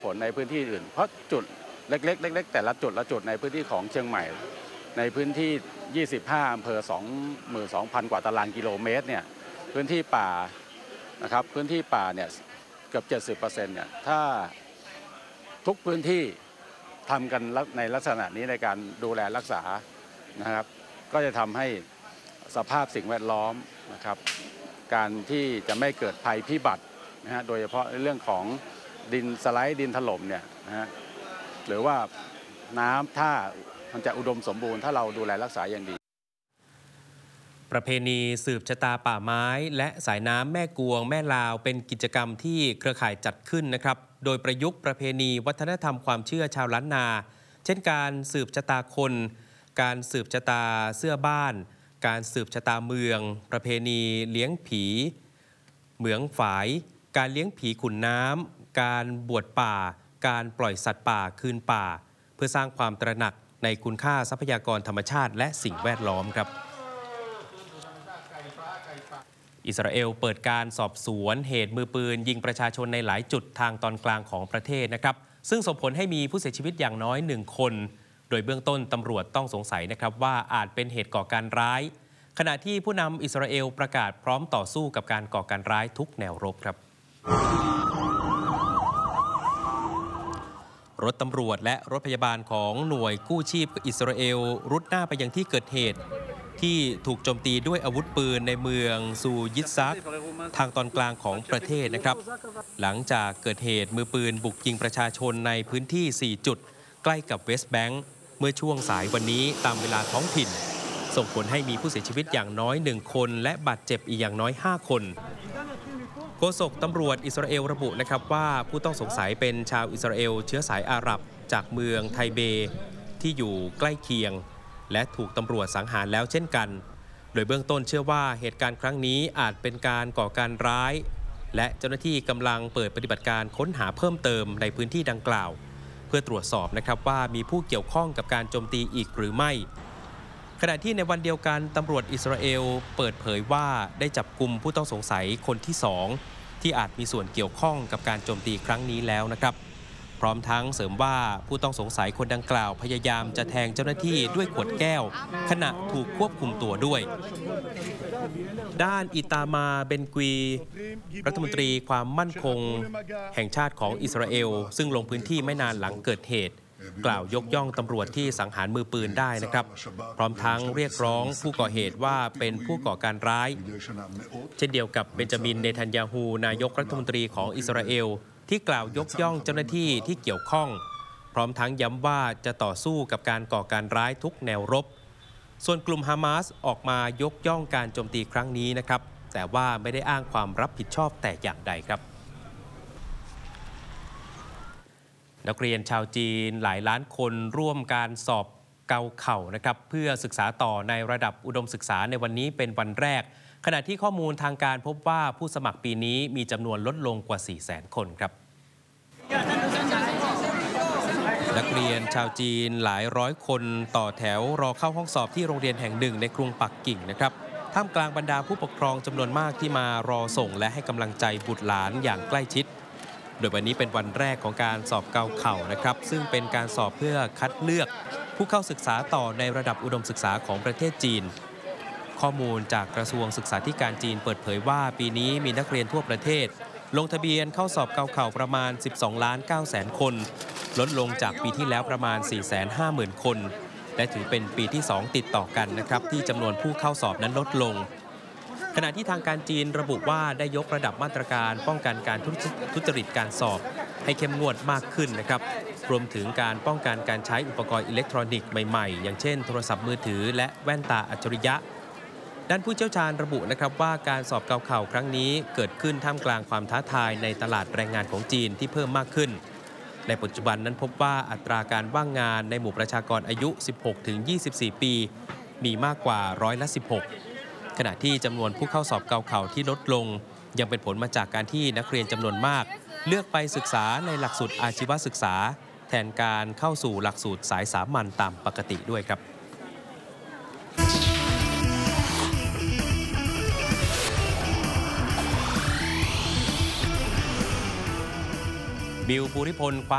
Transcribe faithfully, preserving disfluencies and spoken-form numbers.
ผลในพื้นที่อื่นเพราะจุดเล็กๆเล็กๆแต่ละจุดละจุดในพื้นที่ของเชียงใหม่ในพื้นที่ยี่สิบห้าอำเภอ สองหมื่นสองพัน กว่าตารางกิโลเมตรเนี่ยพื้นที่ป่านะครับพื้นที่ป่าเนี่ยเกือบ เจ็ดสิบเปอร์เซ็นต์ เนี่ยถ้าทุกพื้นที่ทำกันในลักษณะนี้ในการดูแลรักษานะครับก็จะทำให้สภาพสิ่งแวดล้อมนะครับการที่จะไม่เกิดภัยพิบัตินะฮะโดยเฉพาะในเรื่องของดินสไลด์ดินถล่มเนี่ยนะฮะหรือว่าน้ำท่ามันจะอุดมสมบูรณ์ถ้าเราดูแลรักษาอย่างดีประเพณีสืบชะตาป่าไม้และสายน้ำแม่กวงแม่ลาวเป็นกิจกรรมที่เครือข่ายจัดขึ้นนะครับโดยประยุกต์ประเพณีวัฒนธรรมความเชื่อชาวล้านนาเช่นการสืบชะตาคนการสืบชะตาเสื้อบ้านการสืบชะตาเมืองประเพณีเลี้ยงผีเหมืองฝายการเลี้ยงผีขุนน้ำการบวชป่าการปล่อยสัตว์ป่าคืนป่าเพื่อสร้างความตระหนักในคุณค่าทรัพยากรธรรมชาติและสิ่งแวดล้อมครับอิสราเอลเปิดการสอบสวนเหตุมือปืนยิงประชาชนในหลายจุดทางตอนกลางของประเทศนะครับซึ่งส่งผลให้มีผู้เสียชีวิตอย่างน้อยหนึ่งคนโดยเบื้องต้นตำรวจต้องสงสัยนะครับว่าอาจเป็นเหตุก่อการร้ายขณะที่ผู้นำอิสราเอลประกาศพร้อมต่อสู้กับการก่อการร้ายทุกแนวรบครับรถตำรวจและรถพยาบาลของหน่วยกู้ชีพอิสราเอลรุดหน้าไปยังที่เกิดเหตุที่ถูกโจมตีด้วยอาวุธปืนในเมืองซูยิตซักทางตอนกลางของประเทศนะครับหลังจากเกิดเหตุมือปืนบุกยิงประชาชนในพื้นที่สี่จุดใกล้กับเวสต์แบงค์เมื่อช่วงสายวันนี้ตามเวลาท้องถิ่นส่งผลให้มีผู้เสียชีวิตอย่างน้อยหนึ่งคนและบาดเจ็บอีกอย่างน้อยห้าคนโฆษกตำรวจอิสราเอลระบุนะครับว่าผู้ต้องสงสัยเป็นชาวอิสราเอลเชื้อสายอาหรับจากเมืองไทเบที่อยู่ใกล้เคียงและถูกตำรวจสังหารแล้วเช่นกันโดยเบื้องต้นเชื่อว่าเหตุการณ์ครั้งนี้อาจเป็นการก่อการร้ายและเจ้าหน้าที่กำลังเปิดปฏิบัติการค้นหาเพิ่มเติมในพื้นที่ดังกล่าวเพื่อตรวจสอบนะครับว่ามีผู้เกี่ยวข้องกับการโจมตีอีกหรือไม่ขณะที่ในวันเดียวกันตำรวจอิสราเอลเปิดเผยว่าได้จับกุมผู้ต้องสงสัยคนที่สองที่อาจมีส่วนเกี่ยวข้องกับการโจมตีครั้งนี้แล้วนะครับพร้อมทั้งเสริมว่าผู้ต้องสงสัยคนดังกล่าวพยายามจะแทงเจ้าหน้าที่ด้วยขวดแก้วขณะถูกควบคุมตัวด้วยด้านอิตามาเบนกวีรัฐมนตรีความมั่นคงแห่งชาติของอิสราเอลซึ่งลงพื้นที่ไม่นานหลังเกิดเหตุกล่าวยกย่องตำรวจที่สังหารมือปืนได้นะครับพร้อมทั้งเรียกร้องผู้ก่อเหตุว่าเป็นผู้ก่อการร้ายเช่นเดียวกับเบนจามินเนทันยาฮูนายกรัฐมนตรีของอิสราเอลที่กล่าวยกย่องเจ้าหน้าที่ที่เกี่ยวข้องพร้อมทั้งย้ำว่าจะต่อสู้กับการก่อการร้ายทุกแนวรบส่วนกลุ่มฮามาสออกมายกย่องการโจมตีครั้งนี้นะครับแต่ว่าไม่ได้อ้างความรับผิดชอบแต่อย่างใดครับนักเรียนชาวจีนหลายล้านคนร่วมการสอบเกาเข่านะครับเพื่อศึกษาต่อในระดับอุดมศึกษาในวันนี้เป็นวันแรกขณะที่ข้อมูลทางการพบว่าผู้สมัครปีนี้มีจำนวนลดลงกว่า สี่แสน คนครับนักเรียนชาวจีนหลายร้อยคนต่อแถวรอเข้าห้องสอบที่โรงเรียนแห่งหนึ่งในกรุงปักกิ่งนะครับท่ามกลางบรรดาผู้ปกครองจำนวนมากที่มารอส่งและให้กำลังใจบุตรหลานอย่างใกล้ชิดโดยวันนี้เป็นวันแรกของการสอบเกาเข่านะครับซึ่งเป็นการสอบเพื่อคัดเลือกผู้เข้าศึกษาต่อในระดับอุดมศึกษาของประเทศจีนข้อมูลจากกระทรวงศึกษาธิการจีนเปิดเผยว่าปีนี้มีนักเรียนทั่วประเทศลงทะเบียนเข้าสอบเกาเข่าประมาณ สิบสองล้านเก้าแสน คนลดลงจากปีที่แล้วประมาณ สี่แสนห้าหมื่น คนและถือเป็นปีที่สองติดต่อกันนะครับที่จำนวนผู้เข้าสอบนั้นลดลงขณะที่ทางการจีนระบุว่าได้ยกระดับมาตรการป้องกันการทุจริตการสอบให้เข้มงวดมากขึ้นนะครับรวมถึงการป้องกันการใช้อุปกรณ์อิเล็กทรอนิกส์ใหม่ๆอย่างเช่นโทรศัพท์มือถือและแว่นตาอัจฉริยะด้านผู้เชี่ยวชาญระบุนะครับว่าการสอบเกาเข่าครั้งนี้เกิดขึ้นท่ามกลางความท้าทายในตลาดแรงงานของจีนที่เพิ่มมากขึ้นในปัจจุบันนั้นพบว่าอัตราการว่างงานในหมู่ประชากรอายุ สิบหกถึงยี่สิบสี่ ปีมีมากกว่าร้อยละสิบหกขณะที่จำนวนผู้เข้าสอบเกาเข่าที่ลดลงยังเป็นผลมาจากการที่นักเรียนจำนวนมากเลือกไปศึกษาในหลักสูตรอาชีวศึกษาแทนการเข้าสู่หลักสูตรสายสามัญตามปกติด้วยครับบิวภูริพลคว้า